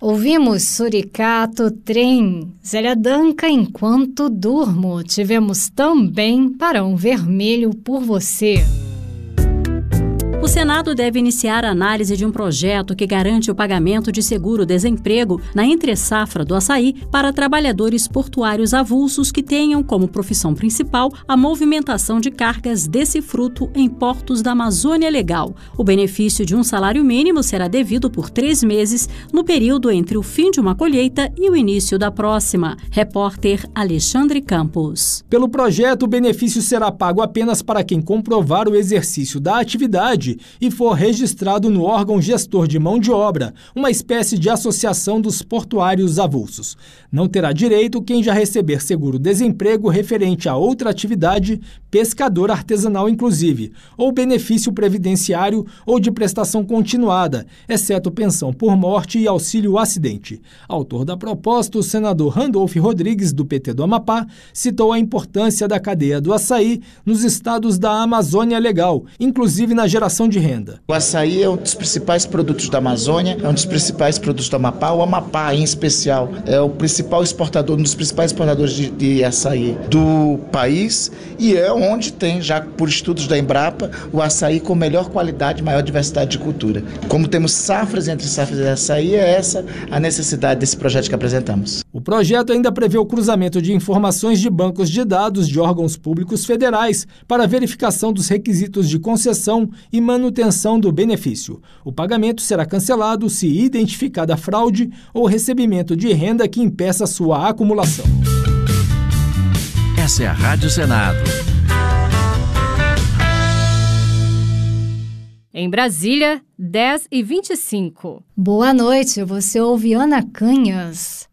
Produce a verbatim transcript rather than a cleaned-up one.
Ouvimos Suricato Trem, Zélia Danca Enquanto Durmo. Tivemos também Barão Vermelho por Você. O Senado deve iniciar a análise de um projeto que garante o pagamento de seguro-desemprego na entre-safra do açaí para trabalhadores portuários avulsos que tenham como profissão principal a movimentação de cargas desse fruto em portos da Amazônia Legal. O benefício de um salário mínimo será devido por três meses no período entre o fim de uma colheita e o início da próxima. Repórter Alexandre Campos. Pelo projeto, o benefício será pago apenas para quem comprovar o exercício da atividade e for registrado no órgão gestor de mão de obra, uma espécie de associação dos portuários avulsos. Não terá direito quem já receber seguro-desemprego referente a outra atividade, pescador artesanal inclusive, ou benefício previdenciário ou de prestação continuada, exceto pensão por morte e auxílio acidente. Autor da proposta, o senador Randolfo Rodrigues, do P T do Amapá, citou a importância da cadeia do açaí nos estados da Amazônia Legal, inclusive na geração de renda. O açaí é um dos principais produtos da Amazônia, é um dos principais produtos do Amapá. O Amapá, em especial, é o principal exportador, um dos principais exportadores de, de açaí do país e é onde tem, já por estudos da Embrapa, o açaí com melhor qualidade e maior diversidade de cultura. Como temos safras entre safras de açaí, é essa a necessidade desse projeto que apresentamos. O projeto ainda prevê o cruzamento de informações de bancos de dados de órgãos públicos federais para verificação dos requisitos de concessão e manutenção do benefício. O pagamento será cancelado se identificada fraude ou recebimento de renda que impeça sua acumulação. Essa é a Rádio Senado. Em Brasília, dez e vinte e cinco. Boa noite, você ouve Ana Canhas.